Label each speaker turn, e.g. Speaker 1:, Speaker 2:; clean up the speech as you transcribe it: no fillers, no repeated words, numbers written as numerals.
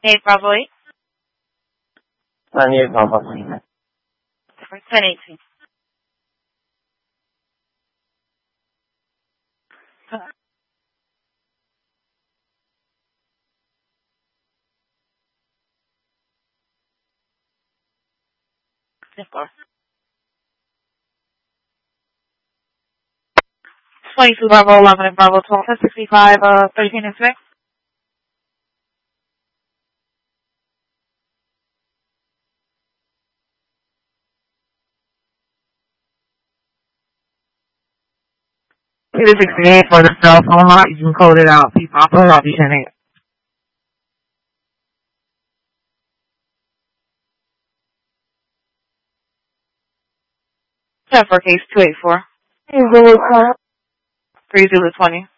Speaker 1: 8 Bravo 8.
Speaker 2: 98 Bravo
Speaker 1: 1018. Yes, sir. 22 Bravo 11 and Bravo 12, 65, 13 and 6.
Speaker 2: It is 68 for the cell phone lot. You can code it out. P Papa, I'll be sending it.
Speaker 1: 10 for case 284.
Speaker 2: 30
Speaker 1: 3020.